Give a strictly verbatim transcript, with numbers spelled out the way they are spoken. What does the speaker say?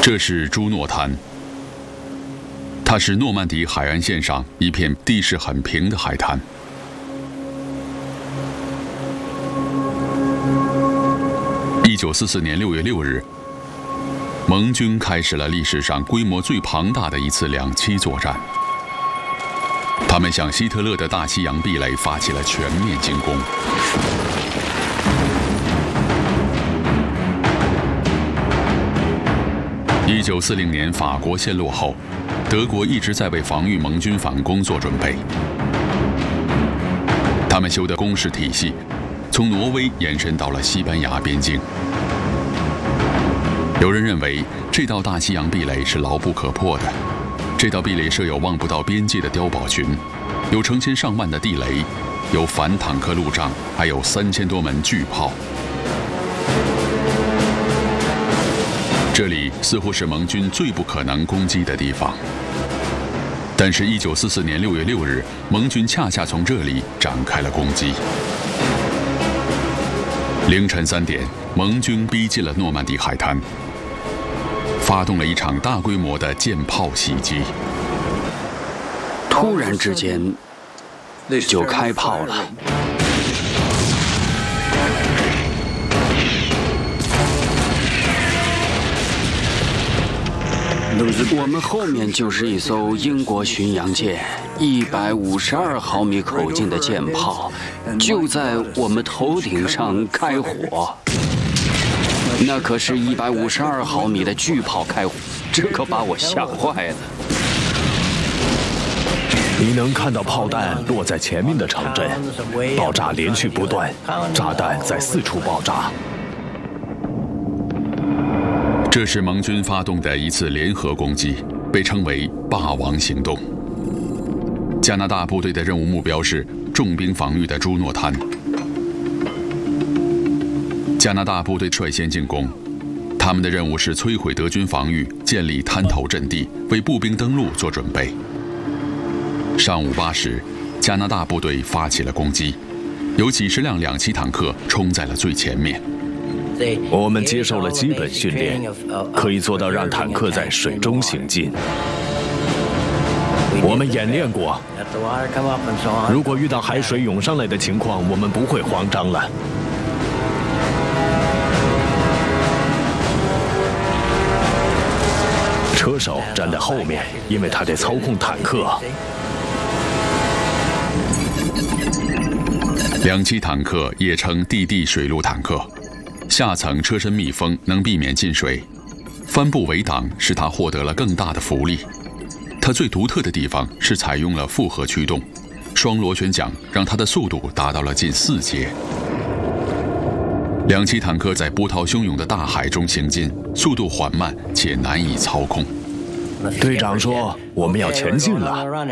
这是朱诺滩，它是诺曼底海岸线上一片地势很平的海滩。一九四四年六月六日，盟军开始了历史上规模最庞大的一次两栖作战。他们向希特勒的大西洋壁垒发起了全面进攻。一九四零年，法国陷落后，德国一直在为防御盟军反攻做准备。他们修的工事体系，从挪威延伸到了西班牙边境。有人认为，这道大西洋壁垒是牢不可破的。这道壁垒设有望不到边界的碉堡群，有成千上万的地雷，有反坦克路障，还有三千多门巨炮。这里似乎是盟军最不可能攻击的地方。但是，一九四四年六月六日，盟军恰恰从这里展开了攻击。凌晨三点，盟军逼近了诺曼底海滩，发动了一场大规模的舰炮袭击。 突然之间，就开炮了。我们后面就是一艘英国巡洋舰，一百五十二毫米口径的舰炮，就在我们头顶上开火。那可是一百五十二毫米的巨炮开火，这可把我吓坏了。 你能看到炮弹落在前面的城镇，爆炸连续不断，炸弹在四处爆炸。 这是盟军发动的一次联合攻击，被称为“霸王行动”。加拿大部队的任务目标是重兵防御的朱诺滩。加拿大部队率先进攻，他们的任务是摧毁德军防御，建立滩头阵地，为步兵登陆做准备。上午八时，加拿大部队发起了攻击，有几十辆两栖坦克冲在了最前面。 我们接受了基本训练，可以做到让坦克在水中行进。我们演练过，如果遇到海水涌上来的情况，我们不会慌张了。车手站在后面，因为他得操控坦克。 两栖坦克也称地地水陆坦克。下层车身密封，能避免进水；帆布围挡使它获得了更大的浮力。它最独特的地方是采用了复合驱动，双螺旋桨让它的速度达到了近四节。两栖坦克在波涛汹涌的大海中行进，速度缓慢且难以操控。 队长说：“我们要前进了。”